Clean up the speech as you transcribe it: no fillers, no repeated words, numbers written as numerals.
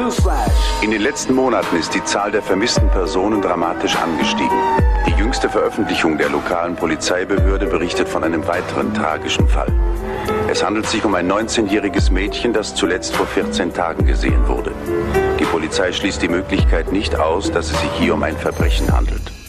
In den letzten Monaten ist die Zahl der vermissten Personen dramatisch angestiegen. Die jüngste Veröffentlichung der lokalen Polizeibehörde berichtet von einem weiteren tragischen Fall. Es handelt sich um ein 19-jähriges Mädchen, das zuletzt vor 14 Tagen gesehen wurde. Die Polizei schließt die Möglichkeit nicht aus, dass es sich hier um ein Verbrechen handelt.